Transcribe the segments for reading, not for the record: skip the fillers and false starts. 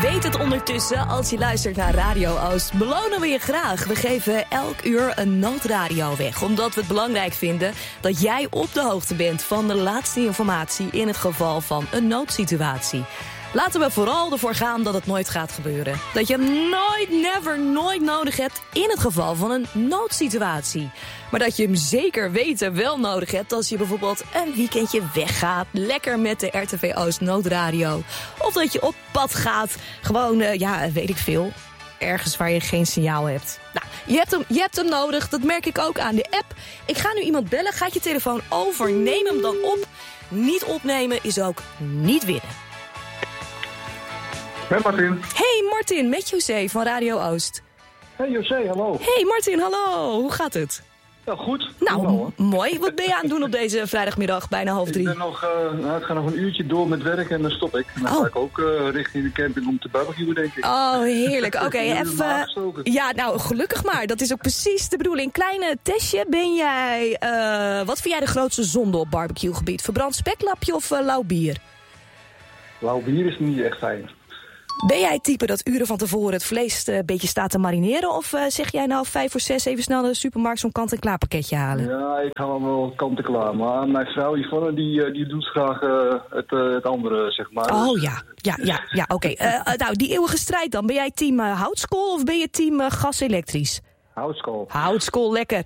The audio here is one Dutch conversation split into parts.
weet het ondertussen, als je luistert naar Radio Oost, belonen we je graag. We geven elk uur een noodradio weg, omdat we het belangrijk vinden dat jij op de hoogte bent van de laatste informatie in het geval van een noodsituatie. Laten we vooral ervoor gaan dat het nooit gaat gebeuren. Dat je hem nooit nodig hebt in het geval van een noodsituatie. Maar dat je hem zeker weten wel nodig hebt als je bijvoorbeeld een weekendje weggaat. Lekker met de RTV Oost noodradio. Of dat je op pad gaat. Gewoon, weet ik veel. Ergens waar je geen signaal hebt. Nou, je hebt hem nodig. Dat merk ik ook aan de app. Ik ga nu iemand bellen. Gaat je telefoon over. Neem hem dan op. Niet opnemen is ook niet winnen. Met Martin. Hey Martin, met José van Radio Oost. Hey José, hallo. Hey Martin, hallo. Hoe gaat het? Ja, goed. Nou, mooi. Wat ben je aan het doen op deze vrijdagmiddag, bijna 2:30? Ik ga nog een uurtje door met werk en dan stop ik. En dan ga ik ook richting de camping om te barbecuen, denk ik. Oh, heerlijk. Oké, even... Ja, nou, gelukkig maar. Dat is ook precies de bedoeling. Kleine testje. Ben jij... wat vind jij de grootste zonde op barbecuegebied? Verbrand speklapje of lauw bier? Lauw bier is niet echt fijn. Ben jij het type dat uren van tevoren het vlees een beetje staat te marineren? Of zeg jij nou 5 voor 6 even snel naar de supermarkt zo'n kant-en-klaar pakketje halen? Ja, ik ga wel kant-en-klaar. Maar mijn vrouw Yvonne, die doet graag het andere, zeg maar. Oh ja, oké. Nou, die eeuwige strijd dan. Ben jij team houtskool of ben je team gas-elektrisch? Houtskool. Houtskool, lekker.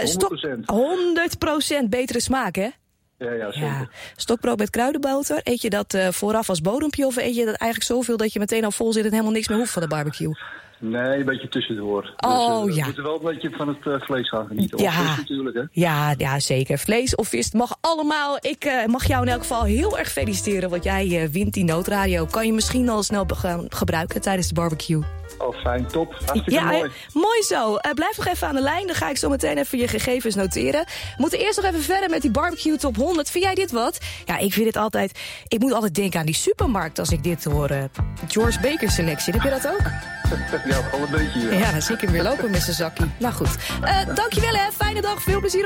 100% betere smaak, hè? Ja, zeker. Ja. Stokbrood met kruidenboter. Eet je dat vooraf als bodempje of eet je dat eigenlijk zoveel dat je meteen al vol zit en helemaal niks meer hoeft van de barbecue? Nee, een beetje tussendoor. Oh, dus, ja. We moeten wel een beetje van het vlees gaan genieten. Ja. Of vis natuurlijk, hè? Ja, zeker. Vlees of vis mag allemaal. Ik mag jou in elk geval heel erg feliciteren, want jij wint die noodradio. Kan je misschien al snel gebruiken tijdens de barbecue. Oh, fijn, top. Hartstikke mooi. Mooi zo. Blijf nog even aan de lijn, dan ga ik zo meteen even je gegevens noteren. We moeten eerst nog even verder met die barbecue top 100. Vind jij dit wat? Ja, ik vind het altijd... Ik moet altijd denken aan die supermarkt als ik dit hoor. George Baker selectie. Heb je dat ook? Ja, al een beetje. Ja, dan zie ik hem weer lopen met zijn zakkie. Nou goed. Dankjewel hè. Fijne dag. Veel plezier.